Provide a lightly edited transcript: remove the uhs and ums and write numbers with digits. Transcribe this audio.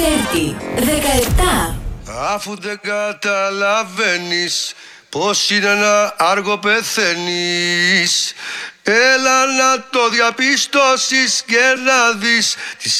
Τέρτη, 17. Αφού δεν καταλαβαίνεις πως είναι να άργο πεθαίνεις, έλα να το διαπιστώσεις και να δεις τις